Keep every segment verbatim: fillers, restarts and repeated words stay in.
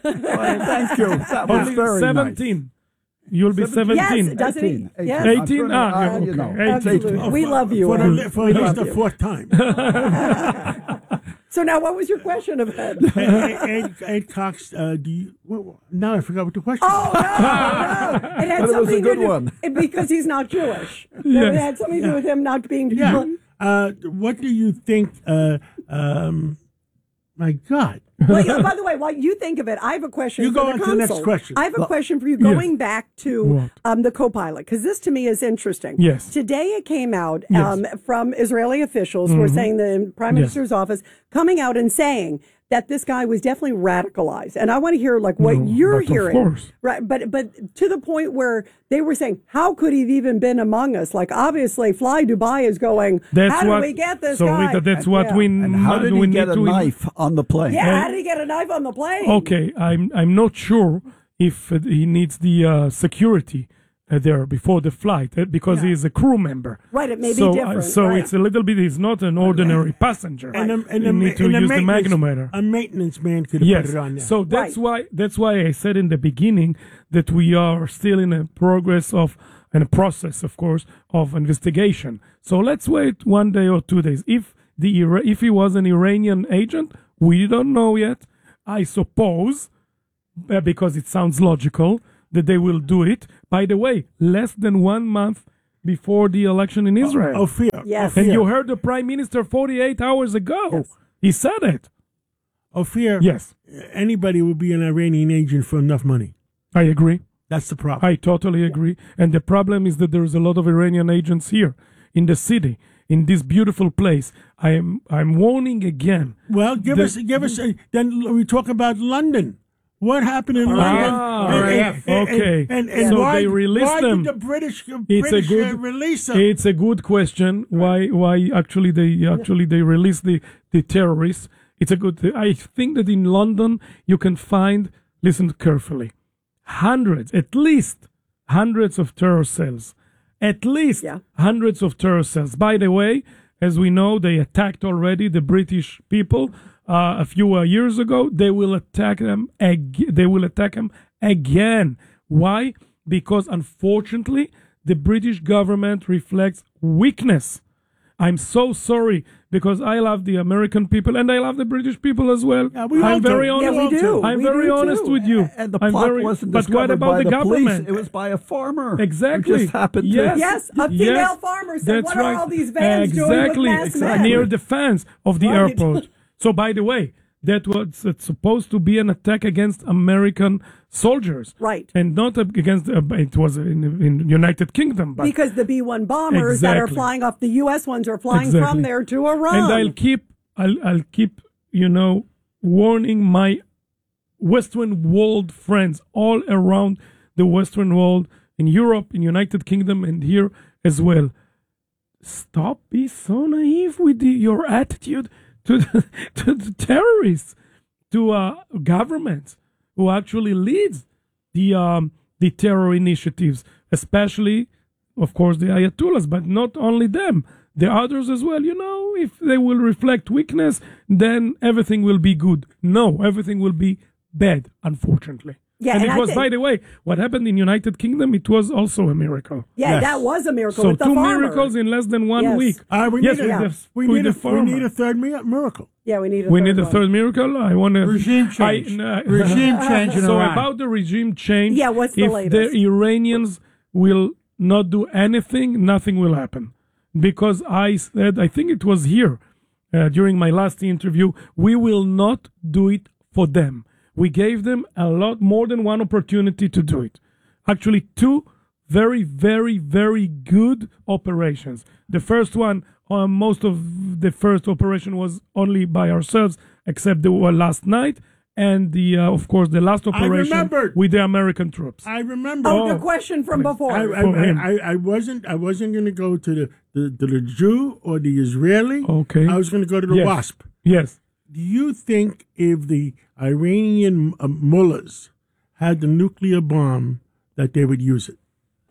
Well, thank you. That was very seventeen. nice. You'll be seventeen. Yes, doesn't he? eighteen. Yes. eighteen? Ah, Uh, yeah, you okay. know, eighteen. Absolutely. Oh, We for- love you. For, Ed. the, for We at least love the you. fourth time. So now, what was your question of Ed? Ed, Ed, Ed Cox, uh, do you, well, now I forgot what the question Oh, was. no, no. It had But it was a something good to do, one. because he's not Jewish. Yes. It had something to do with him not being Jewish. Yeah. Uh, what do you think, uh, um, my God. Well, you know, by the way, while you think of it, I have a question You for go the on to consul. the next question. I have a question for you Yes. going back to What? um, the co-pilot, because this to me is interesting. Yes. Today it came out Yes. um, from Israeli officials who are saying the Prime Yes. Minister's office coming out and saying that this guy was definitely radicalized. And I want to hear like what No, you're but of hearing. course. Right. But but to the point where they were saying, how could he have even been among us? Like obviously Fly Dubai is going, That's how what, do we get this so guy? Rita, that's what Yeah. we, And how did we he need get a to knife on the plane? Yeah, how did he get a knife on the plane? Okay, I'm I'm not sure if uh, he needs the uh, security uh, there before the flight uh, because he is a crew member. Right, it may be so, different, Uh, so right. it's a little bit. He's not an ordinary passenger. And, a, and, you a, need to and a use the maintenance- magnometer. A maintenance man could have Yes. put it on there. So that's Right. why that's why I said in the beginning that we are still in a progress of and a process, of course, of investigation. So let's wait one day or two days. If the Ira- if he was an Iranian agent, we don't know yet. I suppose, uh, because it sounds logical, that they will do it. By the way, less than one month before the election in Israel. Ophir. Yes. Ophir. And you heard the prime minister forty-eight hours ago. Yes. He said it. Ophir. Yes, Anybody would be an Iranian agent for enough money. I agree. That's the problem. I totally agree. And the problem is that there's a lot of Iranian agents here in the city, in this beautiful place. I am I'm warning again. Well, give The- us, give us. A, then we talk about London. What happened in London? Ah, And- R A and- F. and- Okay. And, and So why, they released why them. did the British, It's a British good uh, release them? It's a good question. Why why actually they actually they released the the terrorists? It's a good. I think that in London you can find. Listen carefully. Hundreds, at least hundreds of terror cells. At least Yeah. hundreds of terror cells. By the way, as we know, they attacked already the British people uh, a few uh, years ago. They will attack them. Ag- they will attack them again. Why? Because unfortunately, the British government reflects weakness. I'm so sorry because I love the American people and I love the British people as well. Yeah, we all I'm do. very Yeah, honest. we do. I'm We very do honest too. with you. And the I'm plot very, wasn't but discovered what about by the, the government? police. It was by a farmer. Exactly. Who just happened to. Yes. Yes, a female Yes. farmer said, That's what right. are all these vans exactly. doing with mass men? Near the fence of the Right. airport. So, by the way, that was it's supposed to be an attack against American soldiers. Right. And not against, uh, it was in, in United Kingdom. But Because the B one bombers that are Exactly. flying off, the U S ones are flying Exactly. from there to Iran. And I'll keep, I'll, I'll keep, you know, warning my Western world friends all around the Western world, in Europe, in United Kingdom, and here as well. Stop being so naive with the, your attitude to the, to the terrorists, to uh, governments who actually leads the um, the terror initiatives, especially, of course, the Ayatollahs, but not only them, the others as well. You know, if they will reflect weakness, then everything will be good. No, everything will be bad, unfortunately. Yeah, and, and it I was, think- by the way, what happened in United Kingdom, it was also a miracle. yeah, Yes. that was a miracle So with the two farmer. miracles in less than one Yes. week. Uh, we yes, need, with a, the, we, with need the a, we farmer. need a third mi- miracle. Yeah, we need a We third need a one. third miracle. I want to Regime change. I, uh, Regime change in So Iran. about the regime change, Yeah, what's the if latest? the Iranians will not do anything, nothing will happen. Because I said, I think it was here uh, during my last interview, we will not do it for them. We gave them a lot more than one opportunity to do it. Actually, two very, very, very good operations. The first one, uh, most of the first operation was only by ourselves, except the one last night, and the uh, of course the last operation remembered. with the American troops. I remember. Oh, the Oh. question from before. I, I, For him. I, I, I wasn't. I wasn't going to go to the, the, the, the Jew or the Israeli. Okay. I was going to go to the Yes. WASP. Yes. Do you think if the Iranian uh, mullahs had the nuclear bomb, that they would use it?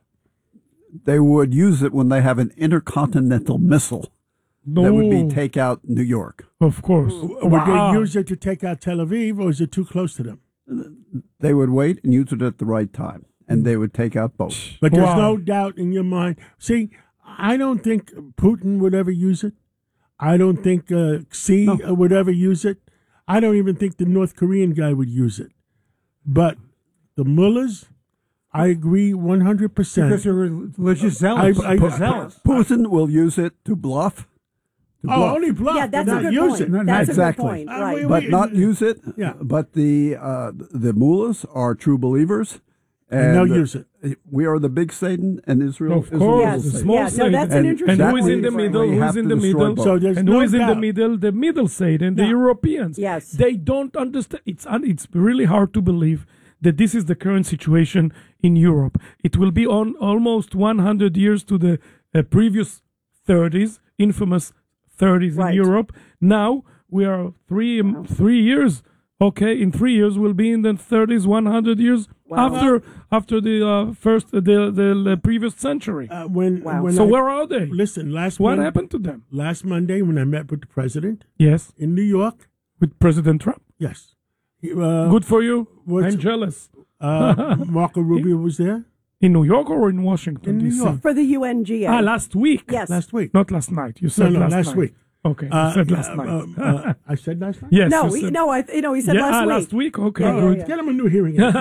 They would use it when they have an intercontinental missile No. that would be take out New York. Of course. Would Wow. they use it to take out Tel Aviv, or is it too close to them? they would wait and use it at the right time, and they would take out both. But there's Wow. no doubt in your mind. See, I don't think Putin would ever use it. I don't think uh, Xi would ever use it. I don't even think the North Korean guy would use it. But the mullahs, I agree one hundred percent. Because they're religious zealots. I- I- They're zealots. Putin will use it to bluff. To Oh, bluff. only bluff. Yeah, that's but a not good use point. it. Not- That's exactly. a good point. Uh, Right. wait, But wait, not use it. Yeah. But the uh, the mullahs are true believers, And they'll uh, use it. We are the big Satan, and Israel Of is the course, little Yes. the Satan. small Yeah, no, Satan. that's an And- interesting And who is That in the we- middle? we Who have is in to the destroy middle? both. So there's and no who is in the doubt. middle? The middle Satan, the No. Europeans. Yes. They don't understand. It's un, it's really hard to believe that this is the current situation in Europe. It will be on almost one hundred years to the uh, previous thirties, infamous thirties Right. in Europe. Now we are three um, three years. Okay, in three years we'll be in the thirties, one hundred years Wow. after after the uh, first the, the the previous century. Uh, when, Wow. when so I- where are they? Listen, last What Mon- happened to them? Last Monday when I met with the president Yes, in New York, with President Trump. yes. He, Uh, Good for you. what's- I'm jealous. uh, Marco Rubio was there In New York or in Washington, in New D C? York For the U N G A. Ah, last week. Yes. last week. Not last night. You said no, no, last, last night. week. Okay, you Uh, said last uh, night. uh, uh, I said last night? yes. no, you he, said- no, I, you know, he said yeah, last ah, week. last week. Okay, Yeah, yeah, good. yeah. Get him a new hearing aid.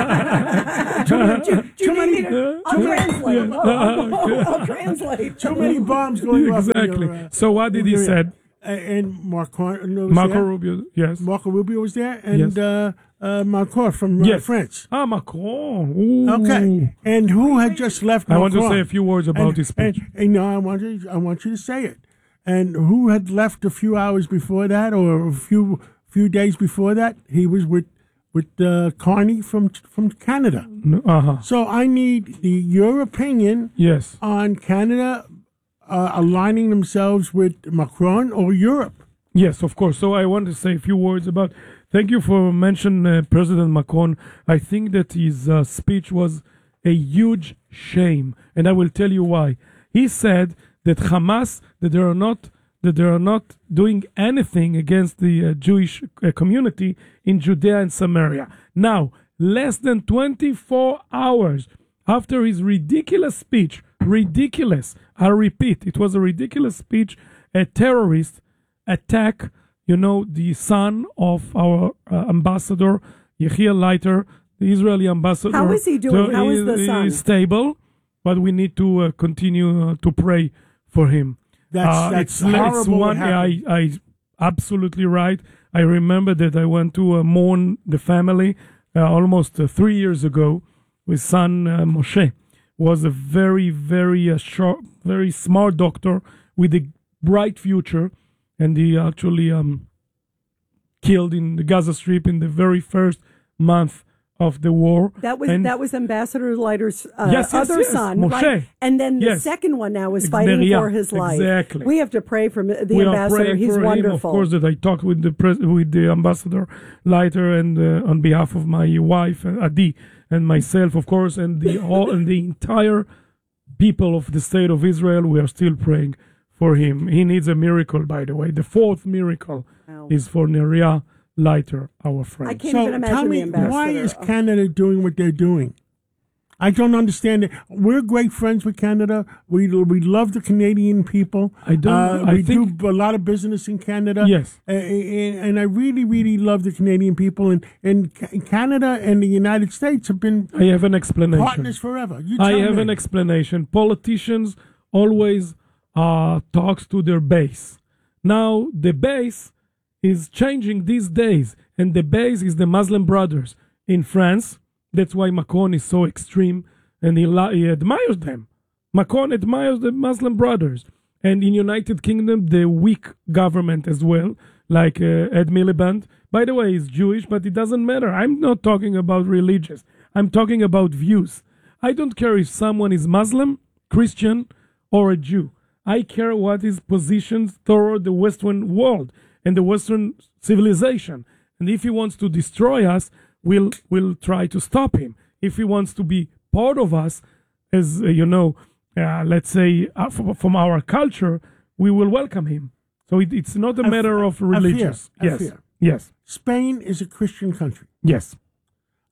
Do you need me to? I'll translate. I'll, I'll, I'll translate. Too many bombs going off. in Exactly. your, uh, So what did he hearing said? aid. A- And Marco, no, Marco there. Rubio. Yes. Marco Rubio was there, and Yes. uh, uh, Macron from uh, Yes. France. Ah, Macron. Ooh. Okay, and who had just left? I want to Macron? say a few words about and, his speech. And, and no, I want you. I want you to say it. And who had left a few hours before that, or a few few days before that? He was with with uh, Carney from from Canada. Uh huh. So I need the your opinion Yes. on Canada uh, aligning themselves with Macron or Europe. Yes, of course. So I want to say a few words about. Thank you for mentioning uh, President Macron. I think that his uh, speech was a huge shame, and I will tell you why. He said that Hamas, that they are not, that they are not doing anything against the uh, Jewish uh, community in Judea and Samaria. Now, less than twenty-four hours after his ridiculous speech, ridiculous. I repeat, it was a ridiculous speech. A terrorist attack, you know, the son of our uh, ambassador, Yechiel Leiter, the Israeli ambassador. How is he doing? So How is he- the he son? is stable, but we need to uh, continue uh, to pray for him. That's Uh, that's it's, it's horrible. what one. I, happened. I absolutely right. I remember that I went to uh, mourn the family uh, almost uh, three years ago. His son uh, Moshe was a very, very uh, sharp, very smart doctor with a bright future, and he actually um, killed in the Gaza Strip in the very first month of the war. That was And- that was Ambassador Leiter's uh, Yes, yes, other yes, son, Moshe. right? And then the Yes. second one now is fighting Miriam, for his life. exactly. We have to pray for the we are ambassador. praying He's for wonderful. him, of course, that I talked with the pres- with the ambassador Leiter and uh, on behalf of my wife uh, Adi and myself, of course, and the all and the entire people of the state of Israel. We are still praying for him. He needs a miracle, by the way. The fourth miracle Wow. is for Neria Leiter, our friend. I can't So even imagine tell me, the ambassador. why is Canada doing what they're doing? I don't understand it. We're great friends with Canada. We we love the Canadian people. I don't- Uh, I we think- do a lot of business in Canada. Yes. Uh, and, and I really, really love the Canadian people. And and Ca- Canada and the United States have been I have an explanation. partners forever. You I tell have me. an explanation. Politicians always uh, talks to their base. Now the base is changing these days, and the base is the Muslim Brothers in France. That's why Macron is so extreme, and he, li- he admires them. Macron admires the Muslim Brothers, and in United Kingdom the weak government as well, like uh, Ed Miliband. By the way, he's Jewish, but it doesn't matter. I'm not talking about religious. I'm talking about views. I don't care if someone is Muslim, Christian, or a Jew. I care what his positions toward the Western world and the Western civilization. And if he wants to destroy us, we'll, we'll try to stop him. If he wants to be part of us, as uh, you know, uh, let's say uh, from, from our culture, we will welcome him. So it, it's not a I matter fear- of I fear- religious. I Yes. fear. Yes. Spain is a Christian country. Yes.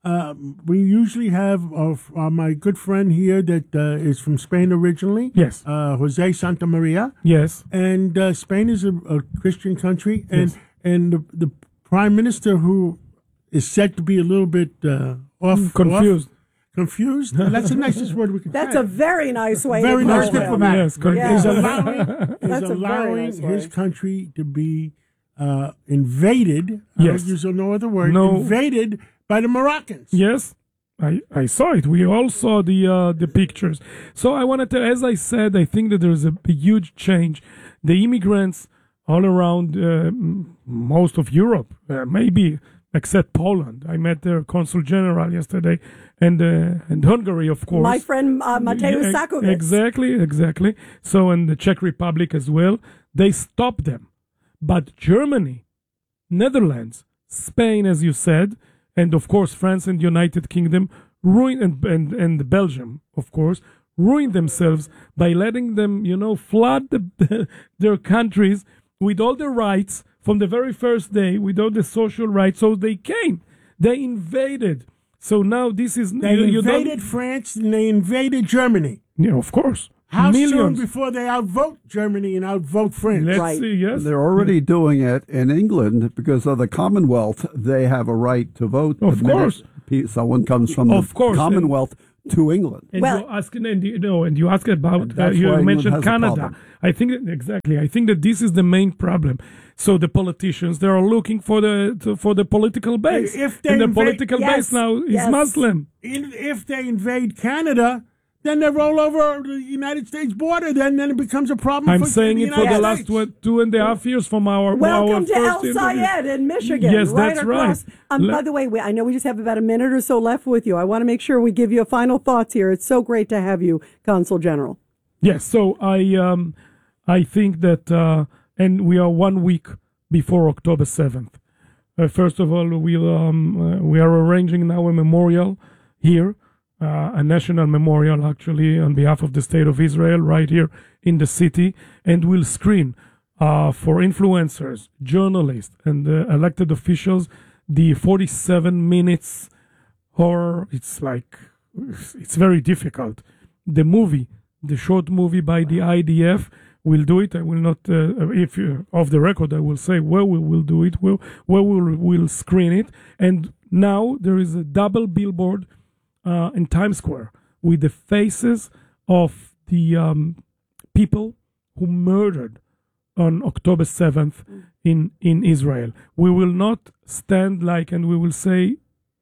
Um, we usually have uh, uh, my good friend here that uh, is from Spain originally. Yes. Uh, Jose Santa Maria. Yes. And uh, Spain is a, a Christian country. And, Yes. and the, the prime minister, who is said to be a little bit uh, off. Confused. Off, confused? That's the nicest word we can That's say. a very nice way Very to nice call him. diplomat. Yes, confused. Yeah. Is allowing, is That's a very allowing nice his way. country to be uh, invaded. I Yes. don't use no other word. No. Invaded by the Moroccans. Yes, I, I saw it. We all saw the uh, the pictures. So I want to tell, as I said, I think that there's a, a huge change. The immigrants all around uh, m- most of Europe, uh, maybe except Poland. I met their consul general yesterday, and uh, and Hungary, of course. My friend uh, Mateusz Yeah, Sakovic. Exactly, exactly. So, and the Czech Republic as well. They stopped them. But Germany, Netherlands, Spain, as you said, and of course France and United Kingdom, ruined, and, and, and Belgium, of course, ruined themselves by letting them, you know, flood the, their countries with all the rights from the very first day, with all the social rights. So they came. They invaded. So now this is... They you, you don't- invaded France and they invaded Germany. Yeah, of course. How soon Millions. before they outvote Germany and outvote France? Let's Right. see, yes. They're already doing it in England because of the Commonwealth. They have a right to vote. Of the minute course. pe- someone comes from Of the course. Commonwealth to England. And Well- you ask, and you know, and you ask about, uh, that's you why England mentioned has a Canada. problem. I think that- exactly. I think that this is the main problem. So the politicians, they are looking for the to, for the political base, If they and the invade- political Yes, base now is yes. Muslim. In- If they invade Canada, then they roll over the United States border. Then, then it becomes a problem. I'm for saying the it for United the last States. two, two and a half years from our Welcome our to first El interview. Sayed in Michigan. Yes, right that's across. right. Um, Le- by the way, we, I know we just have about a minute or so left with you. I want to make sure we give you a final thoughts here. It's so great to have you, Consul General. Yes, so I um I think that uh, and we are one week before October seventh. Uh, first of all, we'll um uh, we are arranging now a memorial here, uh, a national memorial actually on behalf of the state of Israel right here in the city, and we'll screen uh for influencers, journalists, and uh, elected officials the forty-seven minutes horror. It's like it's very difficult. The movie. The short movie by the I D F will do it. I will not, uh, if you, off the record, I will say where we will do it, where, where we will we'll screen it. And now there is a double billboard uh, in Times Square with the faces of the um, people who murdered on October seventh in, in Israel. We will not stand like, and we will say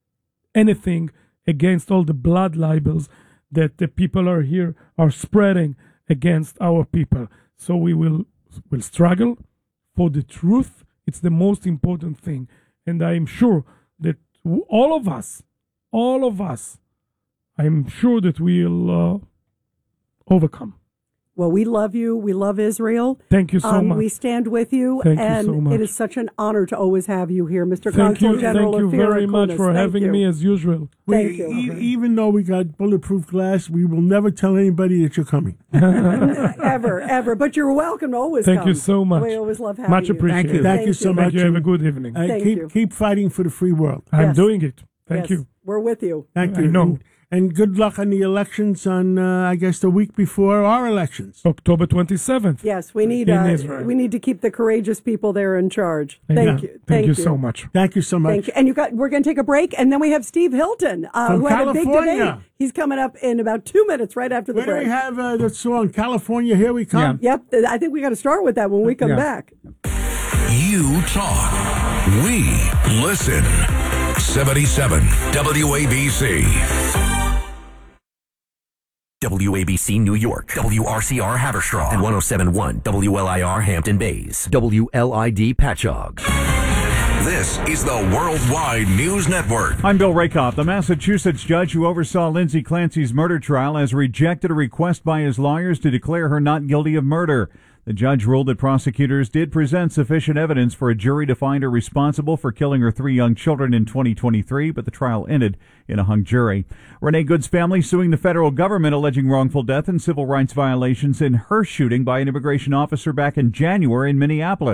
anything against all the blood libels that the people are here are spreading against our people. So we will will struggle for the truth. It's the most important thing. And I'm sure that all of us, all of us, I'm sure that we'll uh, overcome. Well, we love you. We love Israel. Thank you so um, much. We stand with you. Thank you and so much. it is such an honor to always have you here, Mister Thank Consul you, General thank you Ophir very much Akunis. for Thank having you. me as usual. We, Thank you. e- even though we got bulletproof glass, we will never tell anybody that you're coming. ever, ever. But you're welcome to always Thank come. you so much. We always love having Much you. appreciated. Thank you. Thank you so Thank much. you. Have a good evening. Uh, Thank keep you. keep fighting for the free world. I'm Yes. doing it. Thank Yes, you. We're with you. Thank I you. know. And, and good luck on the elections on, uh, I guess, the week before our elections. October twenty-seventh. Yes, we need In uh, Israel. we need to keep the courageous people there in charge. Thank Yeah. you. Thank, Thank you so much. Thank you so much. Thank you. And you got we're going to take a break, and then we have Steve Hilton, uh, From who had a big California. debate. He's coming up in about two minutes, right after the Where do break. we have uh, the song California? Here we come. Yep, th- I think we got to start with that when we come Yeah. back. You talk. We listen. seventy-seven W A B C. W A B C New York, W R C R Haverstraw, and one oh seven point one W L I R Hampton Bays, W L I D Patchogue. This is the Worldwide News Network. I'm Bill Rakoff. The Massachusetts judge who oversaw Lindsay Clancy's murder trial has rejected a request by his lawyers to declare her not guilty of murder. The judge ruled that prosecutors did present sufficient evidence for a jury to find her responsible for killing her three young children in twenty twenty-three, but the trial ended in a hung jury. Renee Good's family suing the federal government alleging wrongful death and civil rights violations in her shooting by an immigration officer back in January in Minneapolis.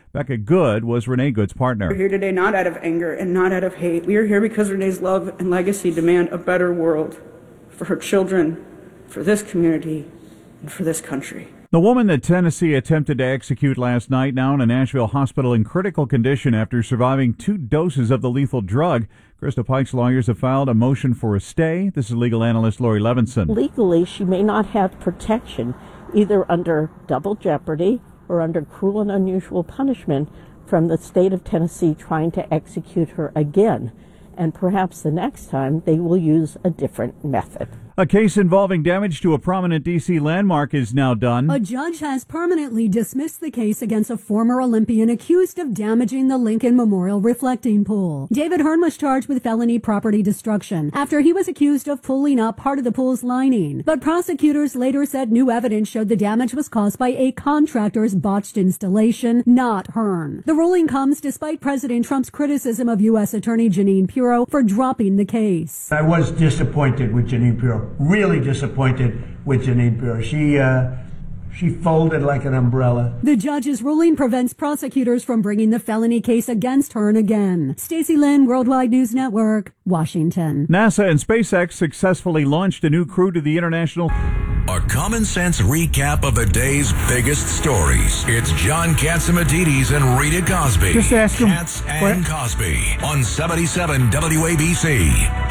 Becca Good was Renee Good's partner. We're here today not out of anger and not out of hate. We are here because Renee's love and legacy demand a better world for her children, for this community, and for this country. The woman that Tennessee attempted to execute last night, now in a Nashville hospital in critical condition after surviving two doses of the lethal drug. Krista Pike's lawyers have filed a motion for a stay. This is legal analyst Lori Levinson. Legally, she may not have protection either under double jeopardy or under cruel and unusual punishment from the state of Tennessee trying to execute her again. And perhaps the next time they will use a different method. A case involving damage to a prominent D C landmark is now done. A judge has permanently dismissed the case against a former Olympian accused of damaging the Lincoln Memorial reflecting pool. David Hearn was charged with felony property destruction after he was accused of pulling up part of the pool's lining. But prosecutors later said new evidence showed the damage was caused by a contractor's botched installation, not Hearn. The ruling comes despite President Trump's criticism of U S Attorney Jeanine Pirro for dropping the case. I was disappointed with Jeanine Pirro. Really disappointed with Jeanine Pirro. She, uh, she folded like an umbrella. The judge's ruling prevents prosecutors from bringing the felony case against Hearn again. Stacey Lynn, Worldwide News Network, Washington. NASA and SpaceX successfully launched a new crew to the International. A common sense recap of the day's biggest stories. It's John Catsimatidis and Rita Cosby. Just ask him. Katz and what? Cosby on seventy-seven W A B C.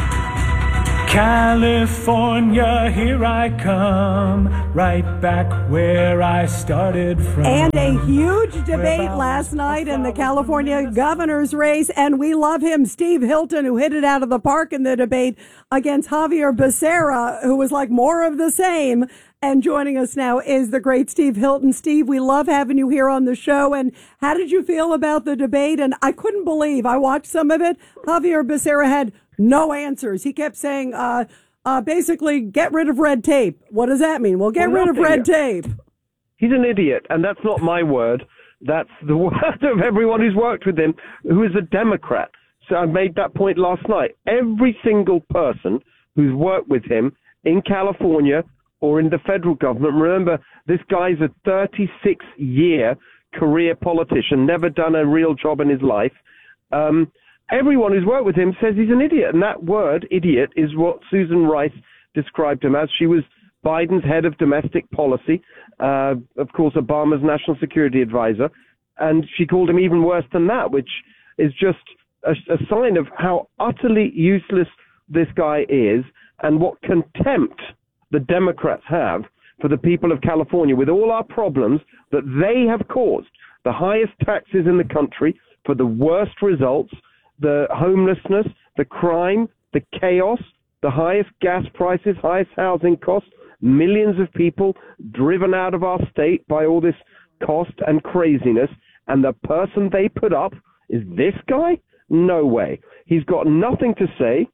California, here I come, right back where I started from. And a huge debate last night in the California governor's race, and we love him, Steve Hilton, who hit it out of the park in the debate against Javier Becerra, who was like more of the same. And joining us now is the great Steve Hilton. Steve, we love having you here on the show. And how did you feel about the debate? And I couldn't believe, I watched some of it, Javier Becerra had no answers. He kept saying, uh, uh, basically, get rid of red tape. What does that mean? Well, get well, rid of red tape. He's an idiot, and that's not my word. That's the word of everyone who's worked with him, who is a Democrat. So I made that point last night. Every single person who's worked with him in California or in the federal government, remember, this guy's a thirty-six year career politician, never done a real job in his life. Um, Everyone who's worked with him says he's an idiot, and that word, idiot, is what Susan Rice described him as. She was Biden's head of domestic policy, uh, of course, Obama's national security advisor, and she called him even worse than that, which is just a, a sign of how utterly useless this guy is and what contempt the Democrats have for the people of California with all our problems that they have caused, the highest taxes in the country for the worst results, the homelessness, the crime, the chaos, the highest gas prices, highest housing costs, millions of people driven out of our state by all this cost and craziness, and the person they put up is this guy? No way. He's got nothing to say,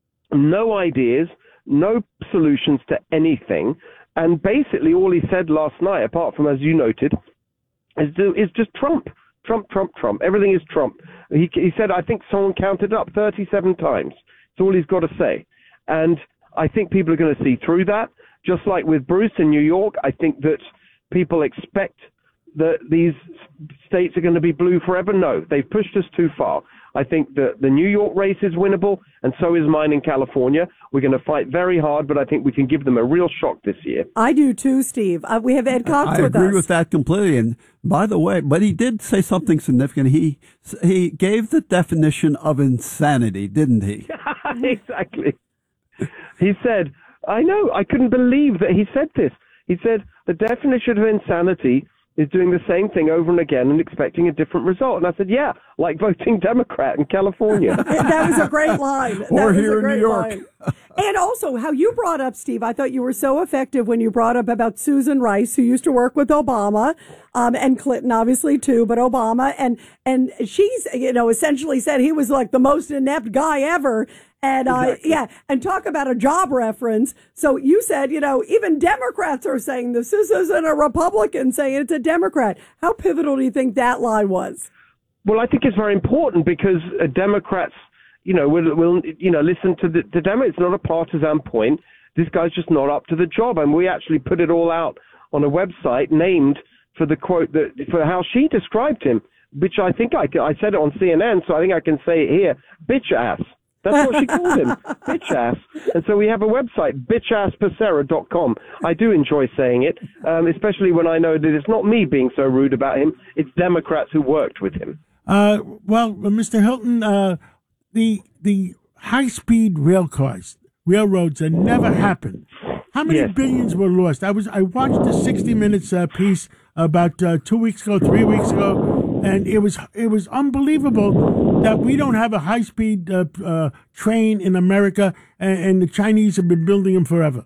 no ideas, no solutions to anything, and basically all he said last night, apart from, as you noted, is, is just Trump. Trump, Trump, Trump. Everything is Trump. He, he said, I think someone counted up thirty-seven times. That's all he's got to say. And I think people are going to see through that. Just like with Bruce in New York, I think that people expect that these states are going to be blue forever. No, they've pushed us too far. I think that the New York race is winnable, and so is mine in California. We're going to fight very hard, but I think we can give them a real shock this year. I do too, Steve. Uh, we have Ed Cox I with us. I agree with that completely. And by the way, but he did say something significant. He he gave the definition of insanity, didn't he? Exactly. He said, I know, I couldn't believe that he said this. He said the definition of insanity is doing the same thing over and again and expecting a different result. And I said, yeah, like voting Democrat in California. That was a great line. That or was here a great in New York. Line. And also how you brought up, Steve, I thought you were so effective when you brought up about Susan Rice, who used to work with Obama, um, and Clinton obviously too, but Obama. And, and she's, you know, essentially said he was like the most inept guy ever. And, uh, exactly. yeah, and talk about a job reference. So you said, you know, even Democrats are saying this. This isn't a Republican saying it's a Democrat. How pivotal do you think that line was? Well, I think it's very important because uh, Democrats, you know, will, will you know, listen to the, the Democrats. It's not a partisan point. This guy's just not up to the job. And we actually put it all out on a website named for the quote that, for how she described him. which I think I, I said it on C N N, so I think I can say it here, bitch ass. That's what she called him, bitch ass. And so we have a website, bitch ass becerra dot com. I do enjoy saying it, um, especially when I know that it's not me being so rude about him, it's Democrats who worked with him. Uh, well, Mister Hilton, uh, the the high-speed rail cars, railroads, that never happened. How many Yes. billions were lost? I was I watched the sixty minutes uh, piece about uh, two weeks ago, three weeks ago, and it was it was unbelievable that we don't have a high-speed uh, uh, train in America, and, and the Chinese have been building them forever.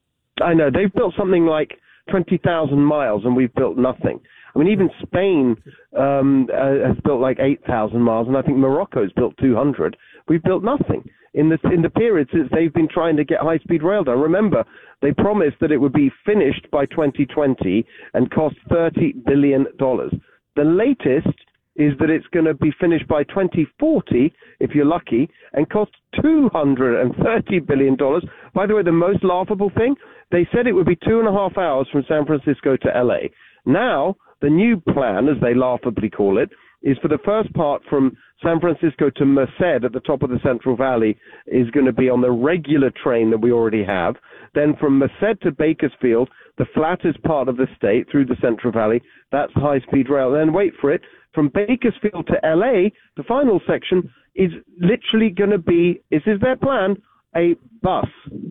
I know. They've built something like twenty thousand miles, and we've built nothing. I mean, even Spain um, uh, has built like eight thousand miles, and I think Morocco's built two hundred. We've built nothing. In the, in the period since they've been trying to get high-speed rail done. Remember, they promised that it would be finished by twenty twenty and cost thirty billion dollars. The latest is that it's going to be finished by twenty forty, if you're lucky, and cost two hundred thirty billion dollars. By the way, the most laughable thing, they said it would be two and a half hours from San Francisco to L A. Now, the new plan, as they laughably call it, is for the first part from San Francisco to Merced at the top of the Central Valley is going to be on the regular train that we already have. Then from Merced to Bakersfield, the flattest part of the state through the Central Valley, that's high-speed rail. Then wait for it, from Bakersfield to L A, the final section is literally going to be, this is their plan, a bus.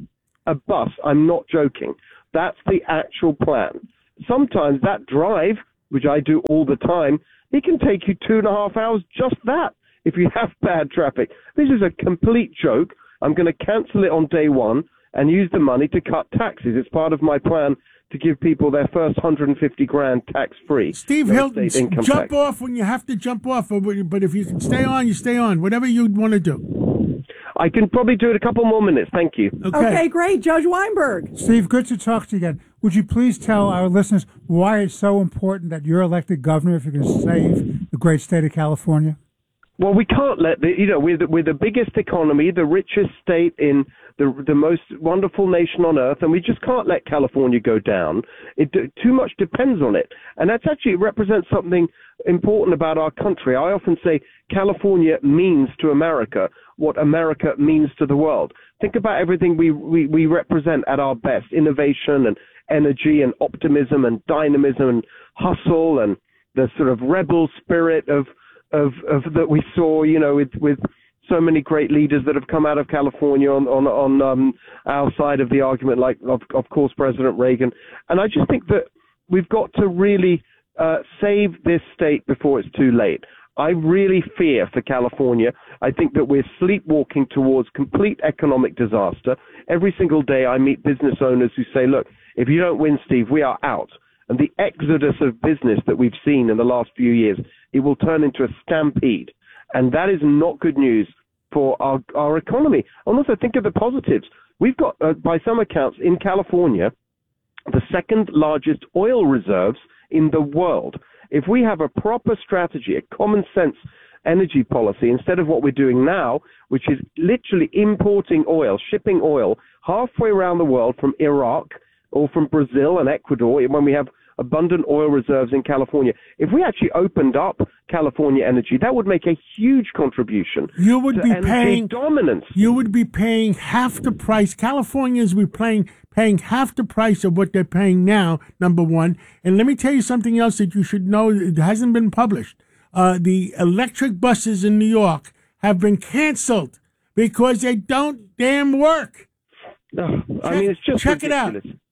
A bus. I'm not joking. That's the actual plan. Sometimes that drive, which I do all the time, it can take you two and a half hours, just that, if you have bad traffic. This is a complete joke. I'm going to cancel it on day one and use the money to cut taxes. It's part of my plan to give people their first one hundred fifty grand tax-free. Steve no Hilton, state income jump tax. off when you have to jump off, but if you can stay on, you stay on. Whatever you'd want to do. I can probably do it a couple more minutes. Thank you. Okay, great. Judge Weinberg. Steve, good to talk to you again. Would you please tell our listeners why it's so important that you're elected governor if you're going to save the great state of California? Well, we can't let the, you know, we're the, we're the biggest economy, the richest state in the the most wonderful nation on earth, and we just can't let California go down. It too much depends on it, and that's actually represents something important about our country. I often say California means to America what America means to the world. Think about everything we, we, we represent at our best: innovation and energy and optimism and dynamism and hustle and the sort of rebel spirit of Of, of that we saw, you know, with, with so many great leaders that have come out of California on on, on um, our side of the argument, like of, of course President Reagan. And I just think that we've got to really uh, save this state before it's too late. I really fear for California. I think that we're sleepwalking towards complete economic disaster. Every single day I meet business owners who say, look, if you don't win, Steve, we are out. And the exodus of business that we've seen in the last few years, it will turn into a stampede. And that is not good news for our, our economy. And also think of the positives. We've got, uh, by some accounts, in California, the second largest oil reserves in the world. If we have a proper strategy, a common sense energy policy, instead of what we're doing now, which is literally importing oil, shipping oil halfway around the world from Iraq or from Brazil and Ecuador, when we have abundant oil reserves in California. If we actually opened up California energy, that would make a huge contribution. You would to be energy paying dominance. You would be paying half the price. Californians would be paying paying half the price of what they're paying now. Number one, and let me tell you something else that you should know. It hasn't been published. Uh, the electric buses in New York have been canceled because they don't damn work. No, I Check- mean, it's just check it out. ridiculous.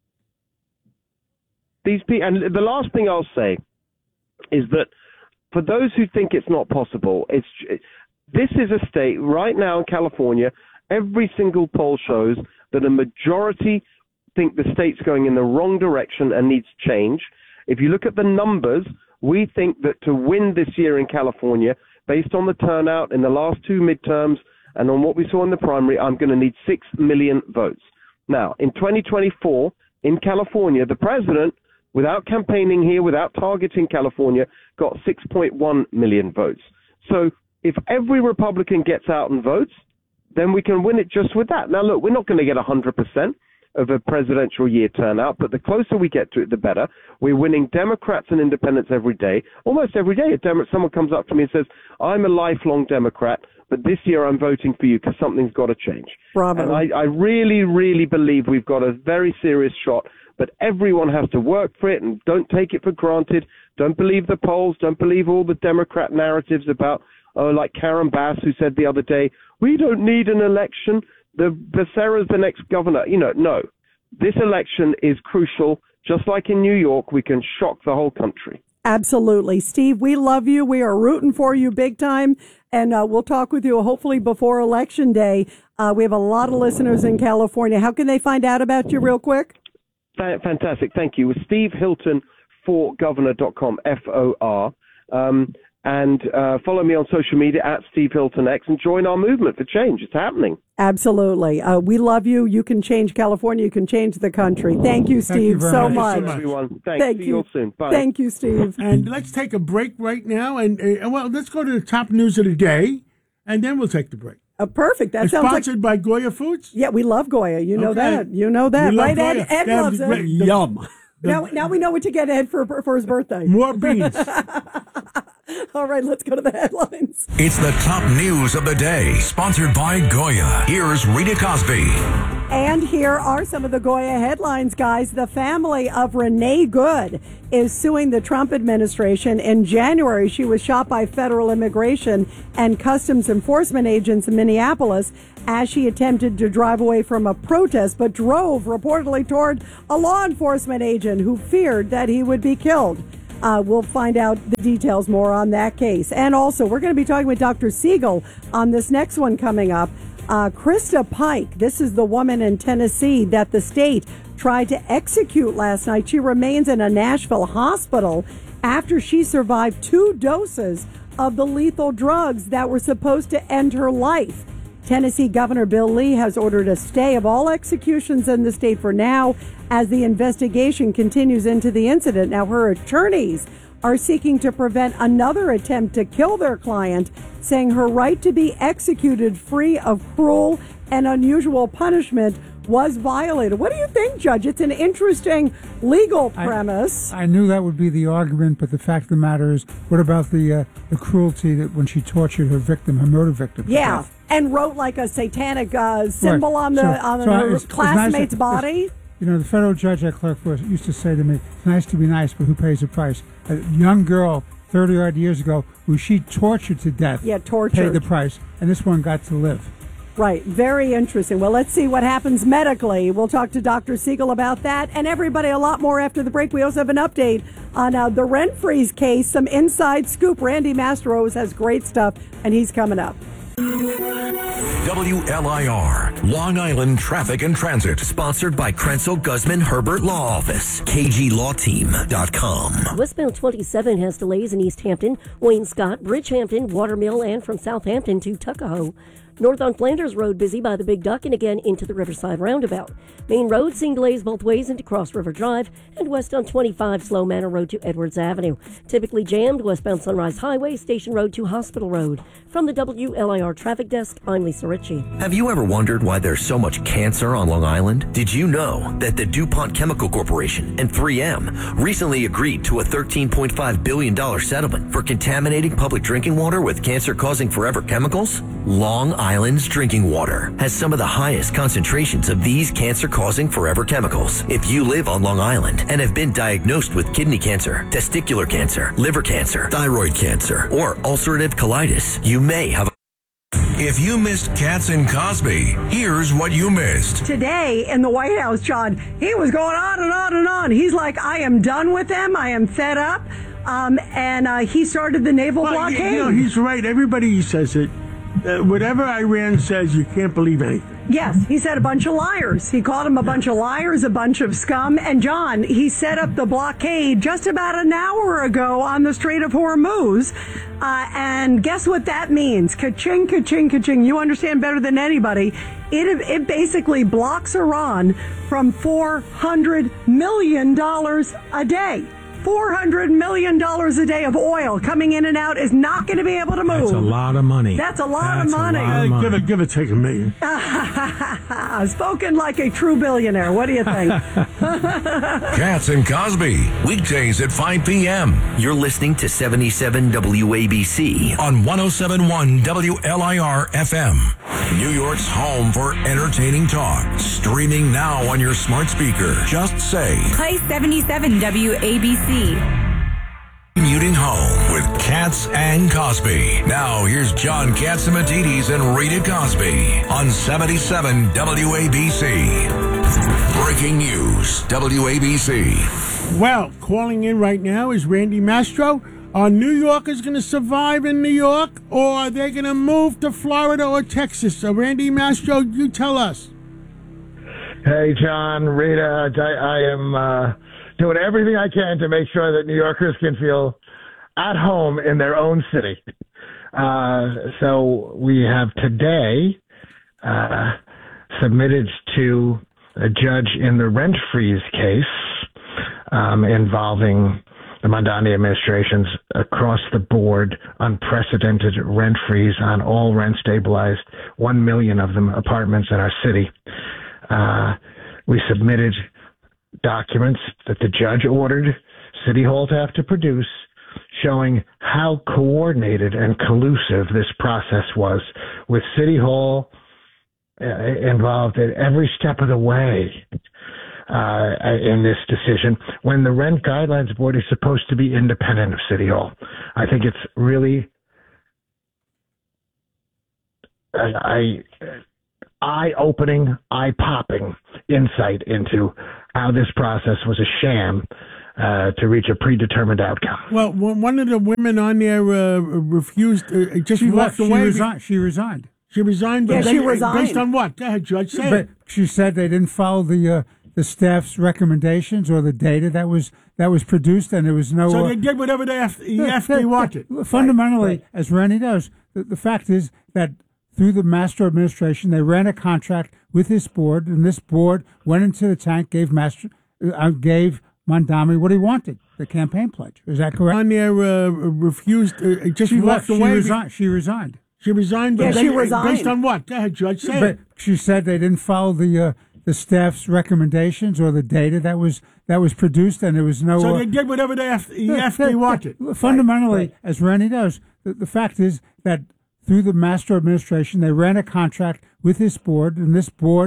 These people, and the last thing I'll say is that for those who think it's not possible, it's this is a state right now in California. Every single poll shows that a majority think the state's going in the wrong direction and needs change. If you look at the numbers, we think that to win this year in California, based on the turnout in the last two midterms and on what we saw in the primary, I'm going to need six million votes. Now, in twenty twenty-four, in California, the president, without campaigning here, without targeting California, got six point one million votes. So if every Republican gets out and votes, then we can win it just with that. Now, look, we're not going to get one hundred percent, of a presidential year turnout, but the closer we get to it, the better. We're winning Democrats and independents every day. Almost every day, a Demo- someone comes up to me and says, I'm a lifelong Democrat, but this year I'm voting for you because something's got to change. Bravo. And I, I really, really believe we've got a very serious shot, but everyone has to work for it and don't take it for granted. Don't believe the polls. Don't believe all the Democrat narratives about, oh, like Karen Bass, who said the other day, we don't need an election. The Becerra's the next governor. You know, no. This election is crucial. Just like in New York, we can shock the whole country. Absolutely. Steve, we love you. We are rooting for you big time. And uh, we'll talk with you hopefully before Election Day. Uh, we have a lot of listeners in California. How can they find out about you real quick? Fantastic. Thank you. Steve Hilton for governor dot com, F O R. Um, and uh, follow me on social media at Steve Hilton X and join our movement for change. It's happening. Absolutely. Uh, we love you. You can change California. You can change the country. Thank you, Steve, Thank you so much. much. Thank you, everyone. Thanks. Thank See you. you all soon. Bye. Thank you, Steve. And let's take a break right now. And, uh, well, let's go to the top news of the day, and then we'll take the break. Uh, perfect. That It's sounds sponsored like, by Goya Foods? Yeah, we love Goya. You know Okay. that. You know that. We love Right, Ed? Goya. Ed They have loves the it. great- the- Yum. Now, now we know what to get Ed for for his birthday. More beans. All right, let's go to the headlines. It's the top news of the day, sponsored by Goya. Here's Rita Cosby. And here are some of the Goya headlines, guys. The family of Renee Good is suing the Trump administration. In January, she was shot by federal immigration and customs enforcement agents in Minneapolis as she attempted to drive away from a protest, but drove reportedly toward a law enforcement agent who feared that he would be killed. Uh, we'll find out the details more on that case. And also, we're going to be talking with Doctor Siegel on this next one coming up. Uh, Krista Pike, this is the woman in Tennessee that the state tried to execute last night. She remains in a Nashville hospital after she survived two doses of the lethal drugs that were supposed to end her life. Tennessee Governor Bill Lee has ordered a stay of all executions in the state for now as the investigation continues into the incident. Now, her attorneys are seeking to prevent another attempt to kill their client, saying her right to be executed free of cruel and unusual punishment was violated. What do you think, Judge? It's an interesting legal premise. I, I knew that would be the argument, but the fact of the matter is, what about the uh, the cruelty that when she tortured her victim, her murder victim? to Yeah, death? and wrote like a satanic uh, symbol Right. on the So- on so her it's- it's classmate's nice that- body. You know, the federal judge I clerked for used to say to me, it's nice to be nice, but who pays the price? A young girl, thirty-odd years ago, who she tortured to death, Yeah, tortured. paid the price, and this one got to live. Right. Very interesting. Well, let's see what happens medically. We'll talk to Doctor Siegel about that and everybody a lot more after the break. We also have an update on uh, the rent freeze case, some inside scoop. Randy Masteros has great stuff, and he's coming up. W L I R, Long Island Traffic and Transit. Sponsored by Krenzel Guzman Herbert Law Office. K G Law Team dot com. Westbound twenty-seven has delays in East Hampton, Wayne Scott, Bridgehampton, Watermill, and from Southampton to Tuckahoe. North on Flanders Road busy by the Big Duck and again into the Riverside Roundabout. Main Road seeing delays both ways into Cross River Drive, and west on twenty-five Slow Manor Road to Edwards Avenue. Typically jammed westbound Sunrise Highway, Station Road to Hospital Road. From the W L I R Traffic Desk, I'm Lisa Ritchie. Have you ever wondered why there's so much cancer on Long Island? Did you know that the DuPont Chemical Corporation and three M recently agreed to a thirteen point five billion dollars settlement for contaminating public drinking water with cancer-causing forever chemicals? Long Island's drinking water has some of the highest concentrations of these cancer-causing forever chemicals. If you live on Long Island and have been diagnosed with kidney cancer, testicular cancer, liver cancer, thyroid cancer, or ulcerative colitis, you may have. If you missed Katz and Cosby, here's what you missed. Today in the White House, John, he was going on and on and on. He's like, I am done with them. I am fed up. Um, and uh, he started the naval Well, blockade. You know, he's right. Everybody says it. Uh, whatever Iran says, you can't believe anything. Yes, he said a bunch of liars. He called them a bunch of liars, a bunch of scum. And John, he set up the blockade just about an hour ago on the Strait of Hormuz. Uh, and guess what that means? Ka-ching, ka-ching, ka-ching. You understand better than anybody. It, it basically blocks Iran from four hundred million dollars a day. four hundred million dollars a day of oil coming in and out is not going to be able to move. That's a lot of money. That's a lot That's of money. A lot of money. Give it, give it, take a million. Spoken like a true billionaire. What do you think? Katz and Cosby, weekdays at five p.m. You're listening to seventy-seven W A B C on one oh seven point one W L I R F M. New York's home for entertaining talk. Streaming now on your smart speaker. Just say, play seventy-seven W A B C. Commuting home with Katz and Cosby. Now here's John Catsimatidis and Rita Cosby on seventy-seven W A B C. Breaking news, W A B C. Well, calling in right now is Randy Mastro. Are New Yorkers going to survive in New York, or are they going to move to Florida or Texas? So, Randy Mastro, you tell us. Hey, John, Rita, I, I am uh, doing everything I can to make sure that New Yorkers can feel at home in their own city. Uh, so we have today uh, submitted to a judge in the rent freeze case um, involving the Mondani administration's across-the-board unprecedented rent freeze on all rent-stabilized, one million of them apartments in our city. Uh, we submitted documents that the judge ordered City Hall to have to produce, showing how coordinated and collusive this process was, with City Hall uh, involved at every step of the way uh, in this decision, when the Rent Guidelines Board is supposed to be independent of City Hall. I think it's really I, I eye-opening, eye-popping insight into how this process was a sham uh, to reach a predetermined outcome. Well, one of the women on there uh, refused, uh, just she walked left. away. She resigned. She resigned. She resigned. Yeah, based, she resigned. Based on what? Go ahead, Judge. Say but it. she said they didn't follow the uh, the staff's recommendations or the data that was that was produced, and there was no. So uh, they did whatever they have, have they wanted. Fundamentally, right, right. as Randy knows, the, the fact is that through the Mastro administration, they ran a contract with this board, and this board went into the tank, gave Mastro, uh, gave Mondami what he wanted, the campaign pledge. Is that correct? On there uh, refused, uh, just she walked left. away. She resigned. She resigned. She resigned. Yeah, based, she resigned. Based on what? Go ahead, Judge. Say but it. she said they didn't follow the uh, the staff's recommendations or the data that was that was produced, and there was no. So uh, they did whatever they have, have they wanted. Fundamentally, right, right. as Randy knows, the, the fact is that through the Mastro administration, they ran a contract with this board, and this board